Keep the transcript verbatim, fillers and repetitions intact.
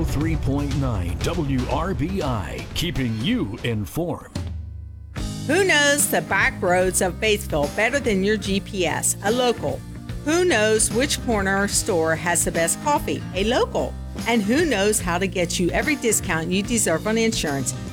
oh three point nine W R B I, keeping you informed. Who knows the back roads of Batesville better than your G P S? A local. Who knows which corner store has the best coffee? A local. And who knows how to get you every discount you deserve on insurance?